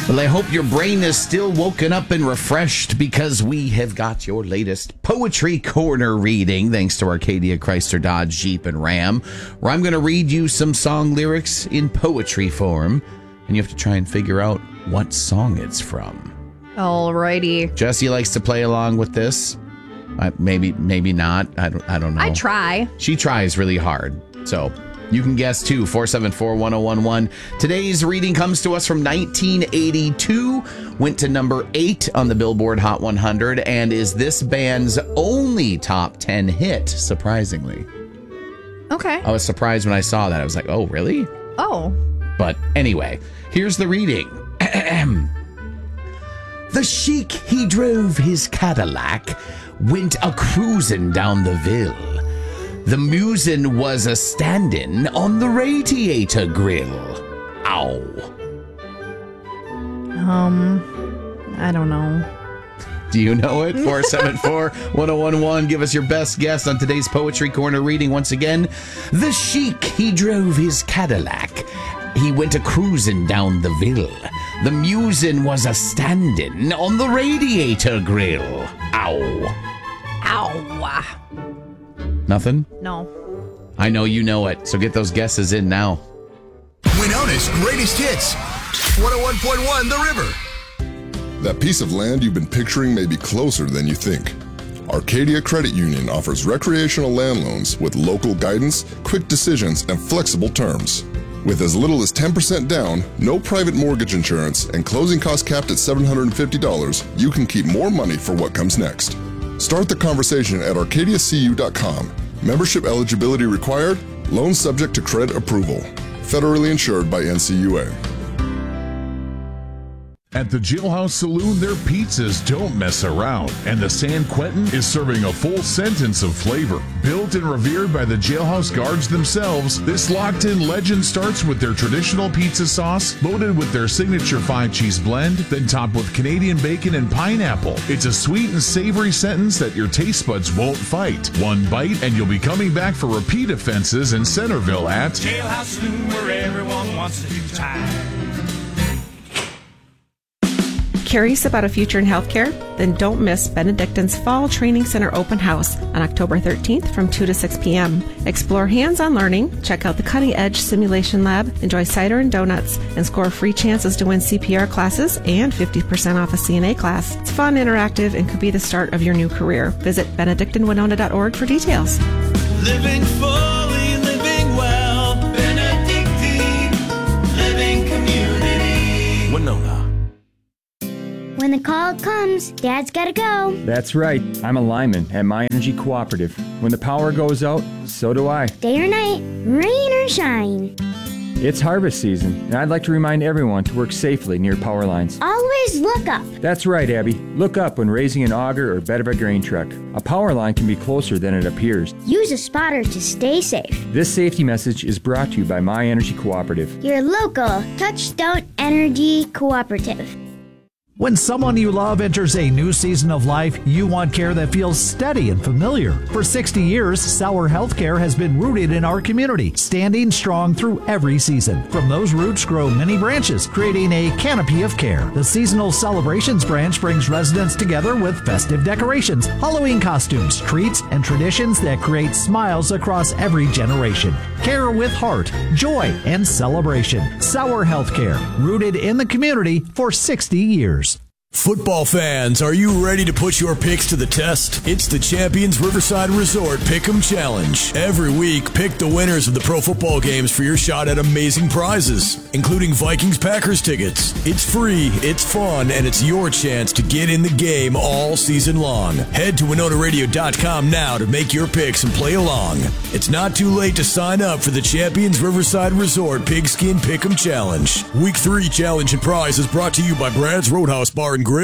Well, I hope your brain is still woken up and refreshed because we have got your latest Poetry Corner reading, thanks to Arcadia, Chrysler, Dodge, Jeep, and Ram, where I'm going to read you some song lyrics in poetry form, and you have to try and figure out what song it's from. Alrighty. Jessie likes to play along with this. Maybe not. I don't know. I try. She tries really hard. So you can guess too. 474-1011. Today's reading comes to us from 1982. Went to number 8 on the Billboard Hot 100 and is this band's only top 10 hit, surprisingly. Okay. I was surprised when I saw that. I was like, oh, really? Oh. But anyway, here's the reading. The chic, he drove his Cadillac, went a-cruisin' down the Ville. The musin was a-standin' on the radiator grill. Ow. I don't know. Do you know it? 474-1011. Give us your best guess on today's Poetry Corner reading. Once again, the chic, he drove his Cadillac. He went a-cruisin' down the Ville. The musin was a-standin' on the radiator grill. Ow. Ow. Nothing? No. I know you know it, so get those guesses in now. Winona's greatest hits. 101.1 The River. That piece of land you've been picturing may be closer than you think. Arcadia Credit Union offers recreational land loans with local guidance, quick decisions, and flexible terms. With as little as 10% down, no private mortgage insurance, and closing costs capped at $750, you can keep more money for what comes next. Start the conversation at arcadiacu.com. Membership eligibility required. Loan subject to credit approval. Federally insured by NCUA. At the Jailhouse Saloon, their pizzas don't mess around, and the San Quentin is serving a full sentence of flavor. Built and revered by the Jailhouse guards themselves, this locked-in legend starts with their traditional pizza sauce, loaded with their signature 5-cheese blend, then topped with Canadian bacon and pineapple. It's a sweet and savory sentence that your taste buds won't fight. One bite, and you'll be coming back for repeat offenses in Centerville at Jailhouse Saloon, where everyone wants to do time. Curious about a future in healthcare? Then don't miss Benedictine's Fall Training Center Open House on October 13th from 2 to 6 p.m. Explore hands-on learning, check out the Cutting Edge Simulation Lab, enjoy cider and donuts, and score free chances to win CPR classes and 50% off a CNA class. It's fun, interactive, and could be the start of your new career. Visit benedictinewinona.org for details. Living fully, living well. Benedictine Living Community. Winona. When the call comes, Dad's gotta go. That's right. I'm a lineman at My Energy Cooperative. When the power goes out, so do I. Day or night, rain or shine. It's harvest season, and I'd like to remind everyone to work safely near power lines. Always look up. That's right, Abby. Look up when raising an auger or bed of a grain truck. A power line can be closer than it appears. Use a spotter to stay safe. This safety message is brought to you by My Energy Cooperative. Your local Touchstone Energy Cooperative. When someone you love enters a new season of life, you want care that feels steady and familiar. For 60 years, Sauer Healthcare has been rooted in our community, standing strong through every season. From those roots grow many branches, creating a canopy of care. The Seasonal Celebrations branch brings residents together with festive decorations, Halloween costumes, treats, and traditions that create smiles across every generation. Care with heart, joy, and celebration. Sauer Healthcare, rooted in the community for 60 years. Football fans, are you ready to put your picks to the test? It's the Champions Riverside Resort Pick'em Challenge. Every week, pick the winners of the pro football games for your shot at amazing prizes, including Vikings-Packers tickets. It's free, it's fun, and it's your chance to get in the game all season long. Head to WinonaRadio.com now to make your picks and play along. It's not too late to sign up for the Champions Riverside Resort Pigskin Pick'em Challenge. Week 3 challenge and prize is brought to you by Brad's Roadhouse Bar and Grill.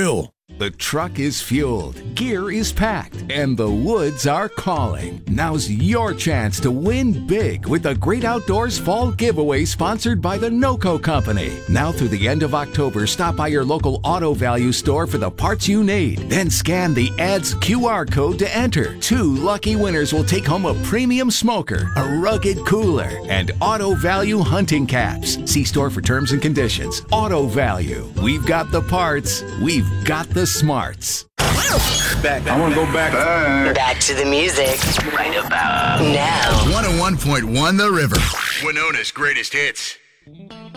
The truck is fueled, gear is packed, and the woods are calling. Now's your chance to win big with the Great Outdoors Fall Giveaway sponsored by the NOCO Company. Now through the end of October, stop by your local Auto Value store for the parts you need. Then scan the ad's QR code to enter. 2 lucky winners will take home a premium smoker, a rugged cooler, and Auto Value hunting caps. See store for terms and conditions. Auto Value. We've got the parts. We've got the smarts. I want to go back to the music right about now. 101.1 The River. Winona's greatest hits.